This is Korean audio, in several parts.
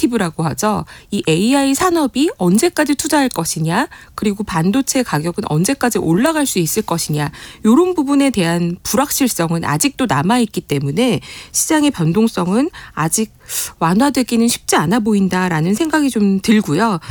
내러티브라고 하죠. 이 AI 산업이 언제까지 투자할 것이냐, 그리고 반도체 가격은 언제까지 올라갈 수 있을 것이냐, 이런 부분에 대한 불확실성은 아직도 남아있기 때문에 시장의 변동성은 아직 완화되기는 쉽지 않아 보인다라는 생각이 좀 들고요.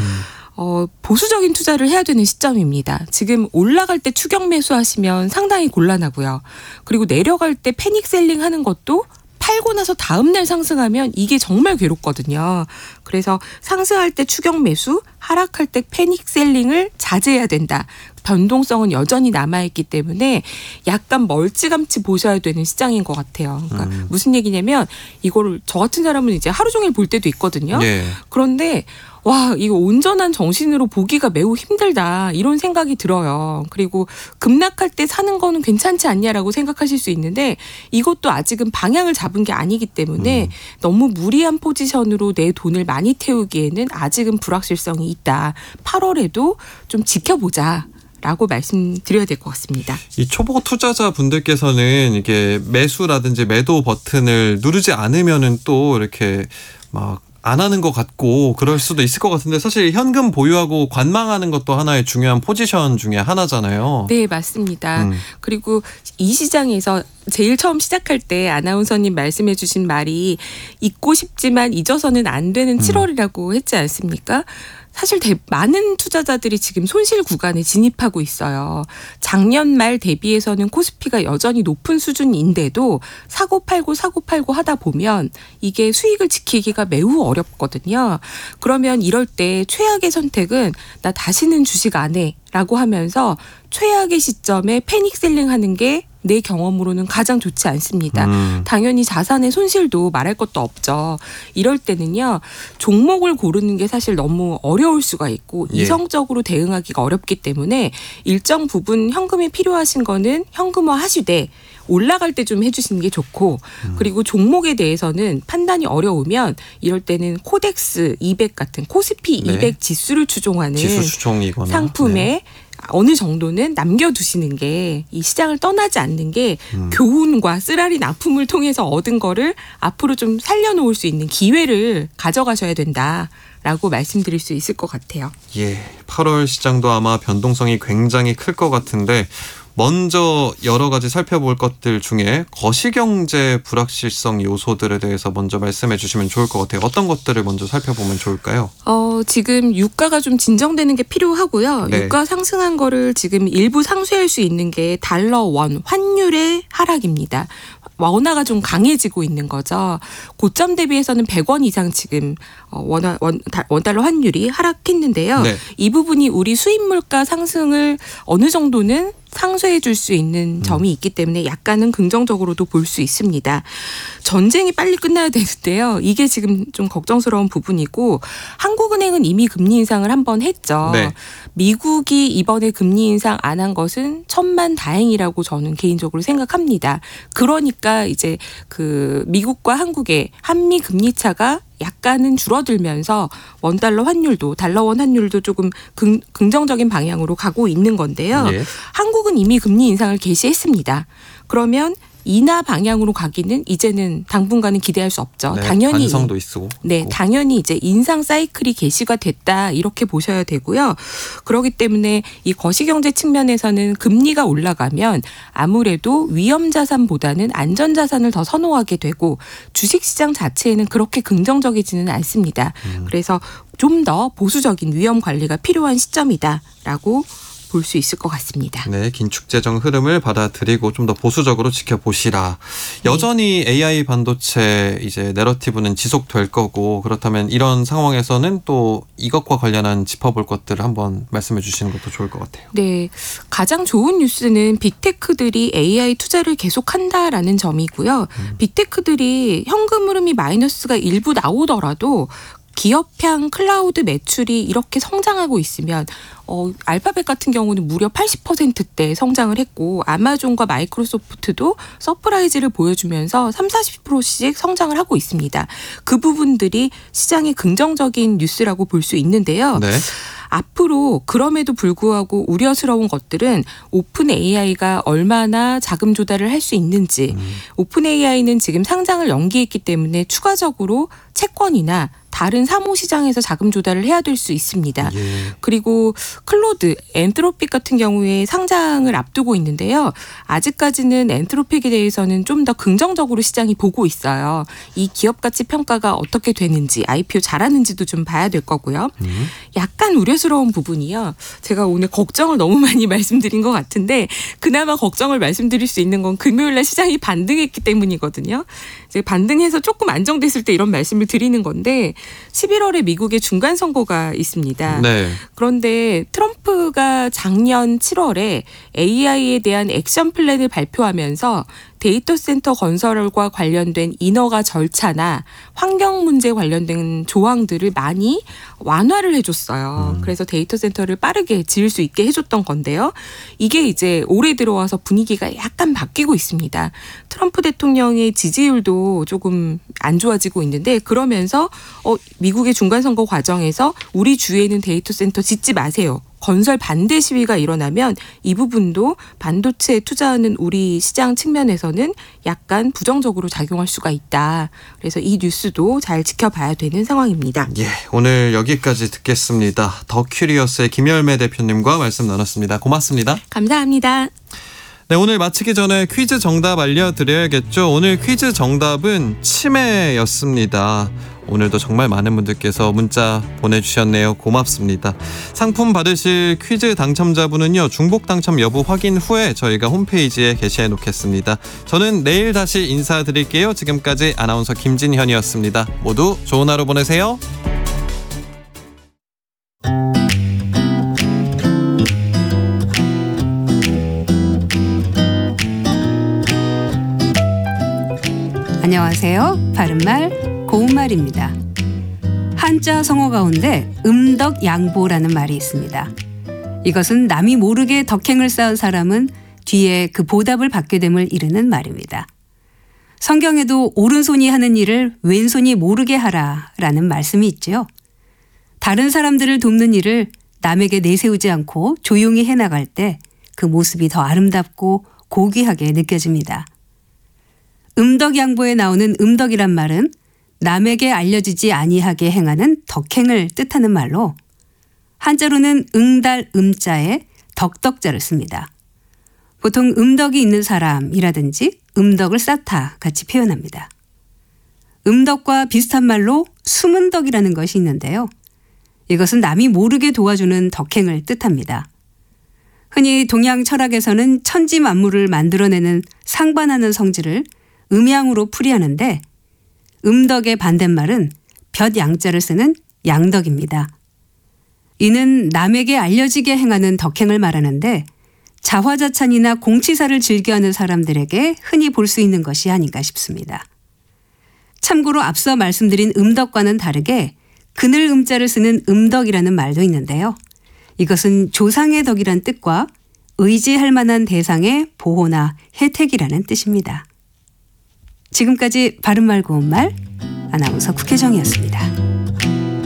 보수적인 투자를 해야 되는 시점입니다. 지금 올라갈 때 추격 매수하시면 상당히 곤란하고요. 그리고 내려갈 때 패닉셀링 하는 것도 팔고 나서 다음 날 상승하면 이게 정말 괴롭거든요. 그래서 상승할 때 추격 매수, 하락할 때 패닉셀링을 자제해야 된다. 변동성은 여전히 남아있기 때문에 약간 멀찌감치 보셔야 되는 시장인 것 같아요. 그러니까 무슨 얘기냐면 이거를 저 같은 사람은 이제 하루 종일 볼 때도 있거든요. 네. 그런데 와, 이거 온전한 정신으로 보기가 매우 힘들다 이런 생각이 들어요. 그리고 급락할 때 사는 거는 괜찮지 않냐라고 생각하실 수 있는데 이것도 아직은 방향을 잡은 게 아니기 때문에 너무 무리한 포지션으로 내 돈을 많이 태우기에는 아직은 불확실성이 있다. 8월에도 좀 지켜보자. 라고 말씀드려야 될 것 같습니다. 이 초보 투자자 분들께서는 이게 매수라든지 매도 버튼을 누르지 않으면은 또 이렇게 막 안 하는 것 같고 그럴 수도 있을 것 같은데 사실 현금 보유하고 관망하는 것도 하나의 중요한 포지션 중에 하나잖아요. 네, 맞습니다. 그리고 이 시장에서 제일 처음 시작할 때 아나운서님 말씀해 주신 말이 잊고 싶지만 잊어서는 안 되는 7월이라고 했지 않습니까? 사실 많은 투자자들이 지금 손실 구간에 진입하고 있어요. 작년 말 대비해서는 코스피가 여전히 높은 수준인데도 사고 팔고 하다 보면 이게 수익을 지키기가 매우 어렵거든요. 그러면 이럴 때 최악의 선택은 나 다시는 주식 안 해 라고 하면서 최악의 시점에 패닉셀링 하는 게 내 경험으로는 가장 좋지 않습니다. 당연히 자산의 손실도 말할 것도 없죠. 이럴 때는요. 종목을 고르는 게 사실 너무 어려울 수가 있고 이성적으로 대응하기가 어렵기 때문에 일정 부분 현금이 필요하신 거는 현금화 하시되 올라갈 때 좀 해주시는 게 좋고 그리고 종목에 대해서는 판단이 어려우면 이럴 때는 코덱스 200 같은 코스피 200 지수를 추종하는 지수 추종이거나 상품에 어느 정도는 남겨두시는 게 이 시장을 떠나지 않는 게 교훈과 쓰라린 아픔을 통해서 얻은 거를 앞으로 좀 살려놓을 수 있는 기회를 가져가셔야 된다라고 말씀드릴 수 있을 것 같아요. 예, 8월 시장도 아마 변동성이 굉장히 클 것 같은데 먼저 여러 가지 살펴볼 것들 중에 거시경제 불확실성 요소들에 대해서 먼저 말씀해 주시면 좋을 것 같아요. 어떤 것들을 먼저 살펴보면 좋을까요? 지금 유가가 좀 진정되는 게 필요하고요. 네. 유가 상승한 거를 지금 일부 상쇄할 수 있는 게 달러 원 환율의 하락입니다. 원화가 좀 강해지고 있는 거죠. 고점 대비해서는 100원 이상 지금 원달러 환율이 하락했는데요. 네. 이 부분이 우리 수입 물가 상승을 어느 정도는 상쇄해 줄 수 있는 점이 있기 때문에 약간은 긍정적으로도 볼 수 있습니다. 전쟁이 빨리 끝나야 되는데요. 이게 지금 좀 걱정스러운 부분이고 한국은행은 이미 금리 인상을 한번 했죠. 네. 미국이 이번에 금리 인상 안 한 것은 천만다행이라고 저는 개인적으로 생각합니다. 그러니까 이제 그 미국과 한국의 한미 금리 차가 약간은 줄어들면서 원달러 환율도 달러원 환율도 조금 긍정적인 방향으로 가고 있는 건데요. 예. 한국은 이미 금리 인상을 개시했습니다. 그러면 인하 방향으로 가기는 이제는 당분간은 기대할 수 없죠. 네, 당연히 반성도 있고. 네, 당연히 이제 인상 사이클이 개시가 됐다 이렇게 보셔야 되고요. 그렇기 때문에 이 거시경제 측면에서는 금리가 올라가면 아무래도 위험 자산보다는 안전 자산을 더 선호하게 되고 주식시장 자체에는 그렇게 긍정적이지는 않습니다. 그래서 좀 더 보수적인 위험 관리가 필요한 시점이다라고 볼 수 있을 것 같습니다. 네, 긴축 재정 흐름을 받아들이고 좀 더 보수적으로 지켜보시라. 여전히 AI 반도체 이제 내러티브는 지속될 거고 그렇다면 이런 상황에서는 또 이것과 관련한 짚어볼 것들을 한번 말씀해 주시는 것도 좋을 것 같아요. 네, 가장 좋은 뉴스는 빅테크들이 AI 투자를 계속한다라는 점이고요. 빅테크들이 현금 흐름이 마이너스가 일부 나오더라도 기업향 클라우드 매출이 이렇게 성장하고 있으면 알파벳 같은 경우는 무려 80%대 성장을 했고 아마존과 마이크로소프트도 서프라이즈를 보여주면서 30-40%씩 성장을 하고 있습니다. 그 부분들이 시장의 긍정적인 뉴스라고 볼 수 있는데요. 네. 앞으로 그럼에도 불구하고 우려스러운 것들은 오픈 AI가 얼마나 자금 조달을 할 수 있는지 오픈 AI는 지금 상장을 연기했기 때문에 추가적으로 채권이나 다른 사모시장에서 자금 조달을 해야 될 수 있습니다. 예. 그리고 클로드, 엔트로픽 같은 경우에 상장을 앞두고 있는데요. 아직까지는 엔트로픽에 대해서는 좀 더 긍정적으로 시장이 보고 있어요. 이 기업 가치 평가가 어떻게 되는지, IPO 잘하는지도 좀 봐야 될 거고요. 약간 우려스러운 부분이요. 제가 오늘 걱정을 너무 많이 말씀드린 것 같은데 그나마 걱정을 말씀드릴 수 있는 건 금요일 날 시장이 반등했기 때문이거든요. 이제 반등해서 조금 안정됐을 때 이런 말씀을 드리는 건데 11월에 미국의 중간 선거가 있습니다. 네. 그런데 트럼프가 작년 7월에 AI에 대한 액션 플랜을 발표하면서 데이터 센터 건설과 관련된 인허가 절차나 환경 문제 관련된 조항들을 많이 완화를 해줬어요. 그래서 데이터 센터를 빠르게 지을 수 있게 해줬던 건데요. 이게 이제 올해 들어와서 분위기가 약간 바뀌고 있습니다. 트럼프 대통령의 지지율도 조금 안 좋아지고 있는데 그러면서 미국의 중간선거 과정에서 우리 주위에는 데이터 센터 짓지 마세요. 건설 반대 시위가 일어나면 이 부분도 반도체에 투자하는 우리 시장 측면에서는 약간 부정적으로 작용할 수가 있다. 그래서 이 뉴스도 잘 지켜봐야 되는 상황입니다. 예, 오늘 여기까지 듣겠습니다. 더 큐리어스의 김열매 대표님과 말씀 나눴습니다. 고맙습니다. 감사합니다. 네, 오늘 마치기 전에 퀴즈 정답 알려드려야겠죠. 오늘 퀴즈 정답은 치매였습니다. 오늘도 정말 많은 분들께서 문자 보내주셨네요. 고맙습니다. 상품 받으실 퀴즈 당첨자분은요. 중복 당첨 여부 확인 후에 저희가 홈페이지에 게시해 놓겠습니다. 저는 내일 다시 인사드릴게요. 지금까지 아나운서 김진현이었습니다. 모두 좋은 하루 보내세요. 안녕하세요. 바른말 고운말입니다. 한자 성어 가운데 음덕양보라는 말이 있습니다. 이것은 남이 모르게 덕행을 쌓은 사람은 뒤에 그 보답을 받게 됨을 이르는 말입니다. 성경에도 오른손이 하는 일을 왼손이 모르게 하라라는 말씀이 있지요. 다른 사람들을 돕는 일을 남에게 내세우지 않고 조용히 해나갈 때 그 모습이 더 아름답고 고귀하게 느껴집니다. 음덕양보에 나오는 음덕이란 말은 남에게 알려지지 아니하게 행하는 덕행을 뜻하는 말로 한자로는 응달 음자에 덕덕자를 씁니다. 보통 음덕이 있는 사람이라든지 음덕을 쌓다 같이 표현합니다. 음덕과 비슷한 말로 숨은 덕이라는 것이 있는데요. 이것은 남이 모르게 도와주는 덕행을 뜻합니다. 흔히 동양 철학에서는 천지 만물을 만들어내는 상반하는 성질을 음양으로 풀이하는데 음덕의 반대말은 볕양자를 쓰는 양덕입니다. 이는 남에게 알려지게 행하는 덕행을 말하는데 자화자찬이나 공치사를 즐겨하는 사람들에게 흔히 볼 수 있는 것이 아닌가 싶습니다. 참고로 앞서 말씀드린 음덕과는 다르게 그늘 음자를 쓰는 음덕이라는 말도 있는데요. 이것은 조상의 덕이란 뜻과 의지할 만한 대상의 보호나 혜택이라는 뜻입니다. 지금까지 바른말 고운말 아나운서 국혜정이었습니다.